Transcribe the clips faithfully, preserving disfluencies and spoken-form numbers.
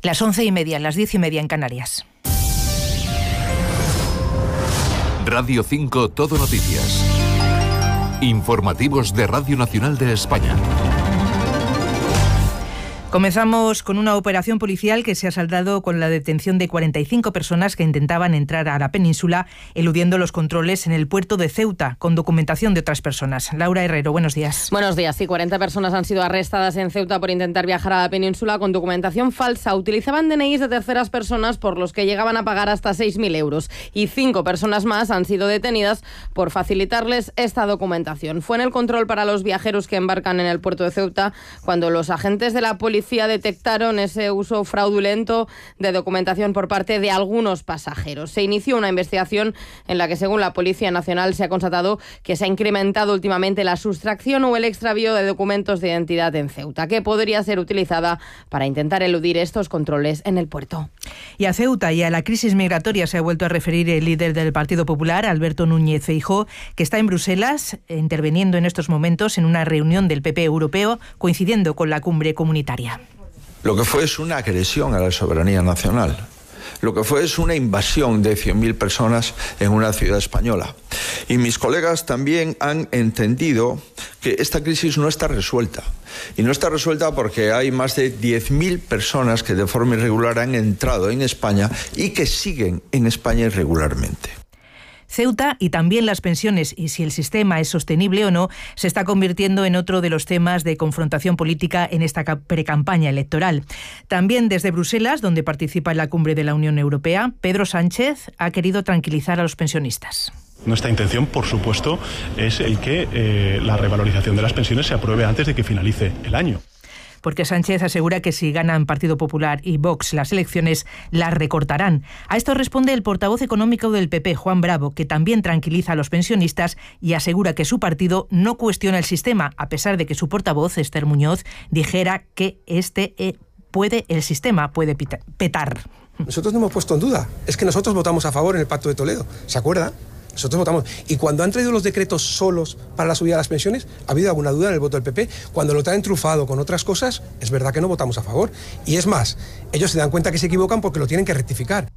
Las once y media, las diez y media en Canarias. Radio cinco Todo Noticias. Informativos de Radio Nacional de España. Comenzamos con una operación policial que se ha saldado con la detención de cuarenta y cinco personas que intentaban entrar a la península eludiendo los controles en el puerto de Ceuta, con documentación de otras personas. Laura Herrero, buenos días. Buenos días. Sí, cuarenta personas han sido arrestadas en Ceuta por intentar viajar a la península con documentación falsa. Utilizaban D N Is de terceras personas por los que llegaban a pagar hasta seis mil euros. Y cinco personas más han sido detenidas por facilitarles esta documentación. Fue en el control para los viajeros que embarcan en el puerto de Ceuta cuando los agentes de la policía Policía detectaron ese uso fraudulento de documentación por parte de algunos pasajeros. Se inició una investigación en la que, según la Policía Nacional, se ha constatado que se ha incrementado últimamente la sustracción o el extravío de documentos de identidad en Ceuta, que podría ser utilizada para intentar eludir estos controles en el puerto. Y a Ceuta y a la crisis migratoria se ha vuelto a referir el líder del Partido Popular, Alberto Núñez Feijóo, que está en Bruselas interviniendo en estos momentos en una reunión del P P europeo coincidiendo con la cumbre comunitaria. Lo que fue es una agresión a la soberanía nacional. Lo que fue es una invasión de cien mil personas en una ciudad española. Y mis colegas también han entendido que esta crisis no está resuelta. Y no está resuelta porque hay más de diez mil personas que de forma irregular han entrado en España y que siguen en España irregularmente. Ceuta y también las pensiones y si el sistema es sostenible o no se está convirtiendo en otro de los temas de confrontación política en esta precampaña electoral. También desde Bruselas, donde participa en la cumbre de la Unión Europea, Pedro Sánchez ha querido tranquilizar a los pensionistas. Nuestra intención, por supuesto, es el que eh, la revalorización de las pensiones se apruebe antes de que finalice el año. Porque Sánchez asegura que si ganan Partido Popular y Vox las elecciones, las recortarán. A esto responde el portavoz económico del P P, Juan Bravo, que también tranquiliza a los pensionistas y asegura que su partido no cuestiona el sistema, a pesar de que su portavoz, Esther Muñoz, dijera que este eh, puede, el sistema puede petar. Nosotros no hemos puesto en duda. Es que nosotros votamos a favor en el Pacto de Toledo. ¿Se acuerdan? Nosotros votamos. Y cuando han traído los decretos solos para la subida de las pensiones, ha habido alguna duda en el voto del P P. Cuando lo traen trufado con otras cosas, es verdad que no votamos a favor. Y es más, ellos se dan cuenta que se equivocan porque lo tienen que rectificar.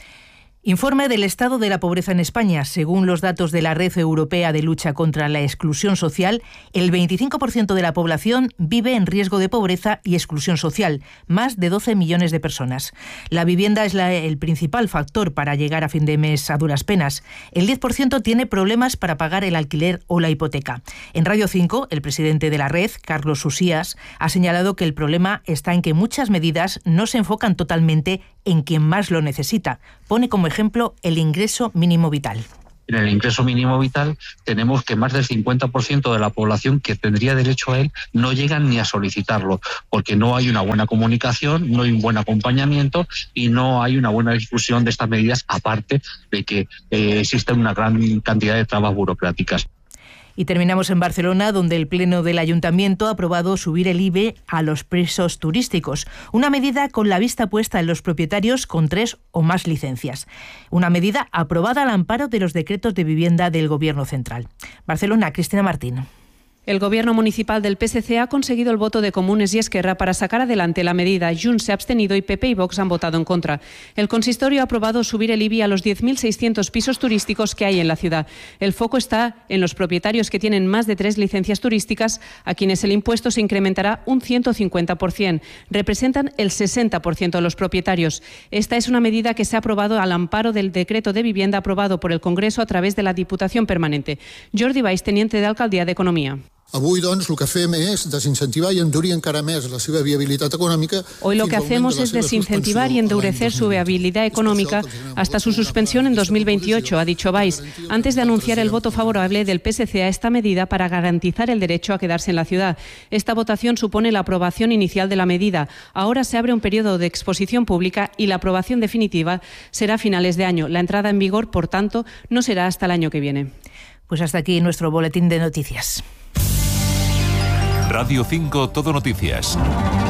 Informe del estado de la pobreza en España. Según los datos de la Red Europea de Lucha contra la Exclusión Social, el veinticinco por ciento de la población vive en riesgo de pobreza y exclusión social, más de doce millones de personas. La vivienda es la, el principal factor para llegar a fin de mes a duras penas. El diez por ciento tiene problemas para pagar el alquiler o la hipoteca. En Radio cinco, el presidente de la red, Carlos Usías, ha señalado que el problema está en que muchas medidas no se enfocan totalmente en quien más lo necesita. Pone como ejemplo el ingreso mínimo vital. En el ingreso mínimo vital tenemos que más del cincuenta por ciento de la población que tendría derecho a él no llegan ni a solicitarlo, porque no hay una buena comunicación, no hay un buen acompañamiento y no hay una buena difusión de estas medidas, aparte de que eh, existe una gran cantidad de trabas burocráticas. Y terminamos en Barcelona, donde el Pleno del Ayuntamiento ha aprobado subir el I B E a los pisos turísticos, una medida con la vista puesta en los propietarios con tres o más licencias. Una medida aprobada al amparo de los decretos de vivienda del Gobierno central. Barcelona, Cristina Martín. El Gobierno municipal del P S C ha conseguido el voto de Comunes y Esquerra para sacar adelante la medida. Junts se ha abstenido y P P y Vox han votado en contra. El consistorio ha aprobado subir el I B I a los diez mil seiscientos pisos turísticos que hay en la ciudad. El foco está en los propietarios que tienen más de tres licencias turísticas, a quienes el impuesto se incrementará un ciento cincuenta por ciento. Representan el sesenta por ciento de los propietarios. Esta es una medida que se ha aprobado al amparo del decreto de vivienda aprobado por el Congreso a través de la Diputación Permanente. Jordi Valls, teniente de Alcaldia de Economía. Avui, doncs, el que fem és desincentivar i endurir encara més la seva viabilitat econòmica. Hoy lo que hacemos es desincentivar y endurecer su viabilidad económica hasta su suspensión en dos mil veintiocho, ha dicho Valls, antes de anunciar el voto favorable del P S C a esta medida para garantizar el derecho a quedarse en la ciudad. Esta votación supone la aprobación inicial de la medida. Ahora se abre un periodo de exposición pública y la aprobación definitiva será a finales de año. La entrada en vigor, por tanto, no será hasta el año que viene. Pues hasta aquí nuestro boletín de noticias. Radio cinco Todo Noticias.